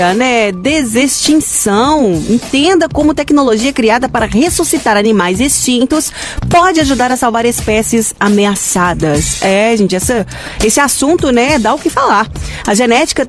né? Desextinção. Entenda como tecnologia criada para ressuscitar animais extintos pode ajudar a salvar espécies ameaçadas. Gente, esse assunto, né, dá o que falar. A genética,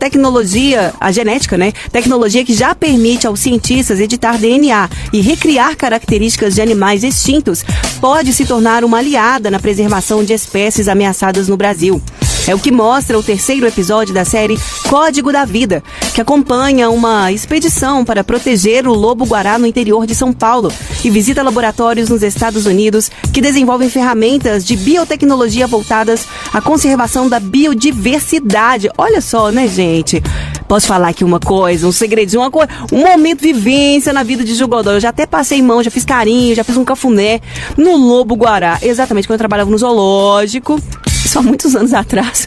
né? Tecnologia que já permite aos cientistas editar DNA e recriar características de animais extintos pode se tornar uma aliada na preservação de espécies ameaçadas no Brasil. É o que mostra o terceiro episódio da série Código da Vida, que acompanha uma expedição para proteger o lobo-guará no interior de São Paulo e visita laboratórios nos Estados Unidos que desenvolvem ferramentas de biotecnologia voltadas à conservação da biodiversidade. Olha só, né, gente? Posso falar aqui uma coisa, um segredinho, um momento de vivência na vida de Gil Godoy. Eu já até passei mão, já fiz carinho, já fiz um cafuné no lobo-guará. Exatamente, quando eu trabalhava no zoológico. Isso há muitos anos atrás.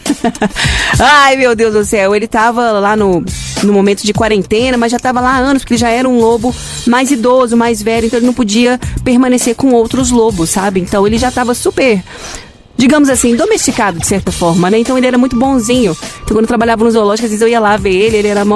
Ai, meu Deus do céu. Ele tava lá no momento de quarentena, mas já tava lá há anos, porque ele já era um lobo mais idoso, mais velho, então ele não podia permanecer com outros lobos, sabe? Então ele já tava super, digamos assim, domesticado de certa forma, né? Então ele era muito bonzinho. Então quando eu trabalhava no zoológico, às vezes eu ia lá ver ele era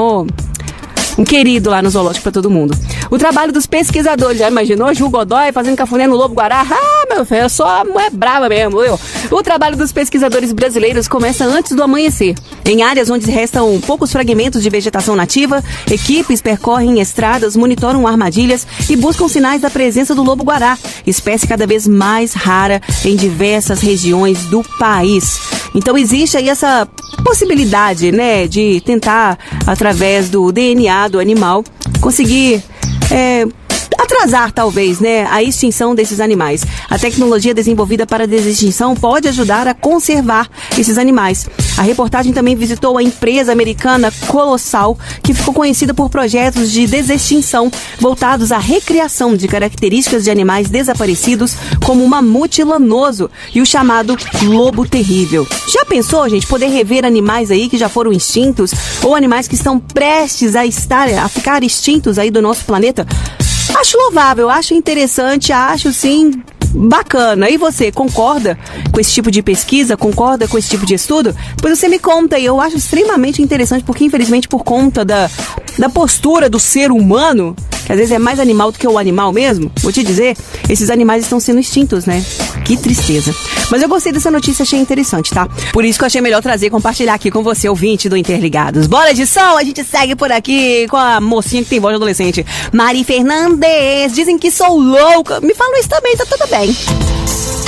um querido lá no zoológico pra todo mundo. O trabalho dos pesquisadores, já imaginou? Gil Godoy fazendo cafuné no lobo-guará? Ah, meu filho, eu sou uma mulher brava mesmo, viu? O trabalho dos pesquisadores brasileiros começa antes do amanhecer. Em áreas onde restam poucos fragmentos de vegetação nativa, equipes percorrem estradas, monitoram armadilhas e buscam sinais da presença do lobo-guará, espécie cada vez mais rara em diversas regiões do país. Então existe aí essa possibilidade, né, de tentar, através do DNA do animal, conseguir atrasar, talvez, né, a extinção desses animais. A tecnologia desenvolvida para a desextinção pode ajudar a conservar esses animais. A reportagem também visitou a empresa americana Colossal, que ficou conhecida por projetos de desextinção voltados à recriação de características de animais desaparecidos, como o mamute lanoso e o chamado lobo terrível. Já pensou, gente, poder rever animais aí que já foram extintos ou animais que estão prestes a ficar extintos aí do nosso planeta? Acho louvável, acho interessante, acho sim bacana. E você, concorda com esse tipo de pesquisa? Concorda com esse tipo de estudo? Depois você me conta aí. Eu acho extremamente interessante porque, infelizmente, por conta da postura do ser humano, que às vezes é mais animal do que o animal mesmo, vou te dizer, esses animais estão sendo extintos, né? Que tristeza. Mas eu gostei dessa notícia, achei interessante, tá? Por isso que eu achei melhor trazer e compartilhar aqui com você, ouvinte do Interligados. Bora de som, a gente segue por aqui com a mocinha que tem voz de adolescente, Mari Fernandes. Dizem que sou louca. Me falam isso também, tá tudo bem.